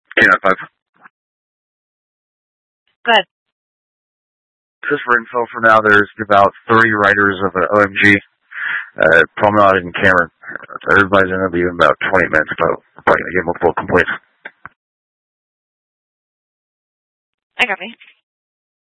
K95. Good. Just for info for now, there's about 30 riders of an OMG promenade in Cameron. So everybody's going to be in about 20 minutes, so we're probably going to get multiple complaints. I got me.